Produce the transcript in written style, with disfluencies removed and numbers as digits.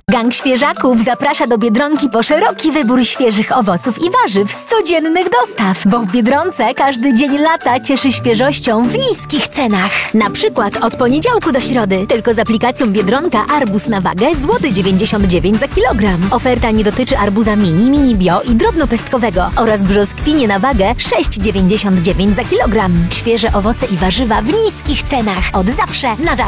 Gang Świeżaków zaprasza do Biedronki po szeroki wybór świeżych owoców i warzyw z codziennych dostaw, bo w Biedronce każdy dzień lata cieszy świeżością w niskich cenach. Na przykład od poniedziałku do środy tylko z aplikacją Biedronka arbuz na wagę złoty 99 za kilogram. Oferta nie dotyczy arbuza mini bio i drobnopestkowego oraz brzoskwinie na wagę 6,99 za kilogram. Świeże owoce i warzywa w niskich cenach od zawsze na zawsze.